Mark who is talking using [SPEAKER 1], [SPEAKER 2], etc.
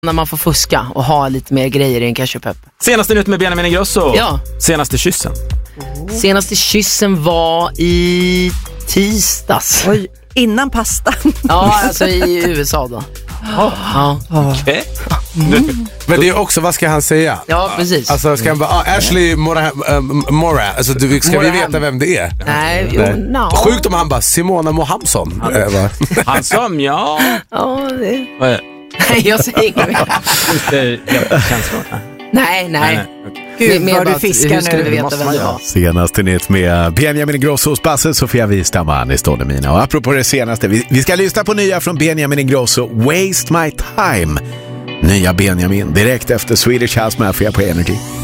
[SPEAKER 1] när man får fuska och ha lite mer grejer i en ketchup.
[SPEAKER 2] Senaste nytt med Benjamin Ingrosso.
[SPEAKER 1] Ja.
[SPEAKER 2] Senaste kyssen.
[SPEAKER 1] Senaste kyssen var i tisdags.
[SPEAKER 3] Oj, innan pastan.
[SPEAKER 1] Ja, alltså i USA då. Ja.
[SPEAKER 2] Okej.
[SPEAKER 4] Men det är också, vad ska han säga?
[SPEAKER 1] Ja, precis.
[SPEAKER 4] Alltså ska han bara, Ashley Mora, alltså ska vi veta vem det är?
[SPEAKER 1] Nej, jo, no.
[SPEAKER 4] Sjukt om han bara, Simona Mohamsson.
[SPEAKER 2] Han som, ja.
[SPEAKER 1] Ja, det...
[SPEAKER 2] Vad är det?
[SPEAKER 1] Nej, jag säger inget mer.
[SPEAKER 2] Inte känslor.
[SPEAKER 1] Nej.
[SPEAKER 3] Gud,
[SPEAKER 1] Mer
[SPEAKER 3] vad
[SPEAKER 1] bara
[SPEAKER 3] du fiskar nu.
[SPEAKER 1] hur skulle vi veta
[SPEAKER 2] måste
[SPEAKER 1] vem
[SPEAKER 2] man
[SPEAKER 1] det
[SPEAKER 2] göra.
[SPEAKER 1] var?
[SPEAKER 5] Senaste nytt med Benjamin Ingrosso hos Basse, Sofia Wistam, Stålemina. Och apropå det senaste, vi ska lyssna på nya från Benjamin Ingrosso, Waste My Time. Nya Benjamin, direkt efter Swedish House Mafia på Energy.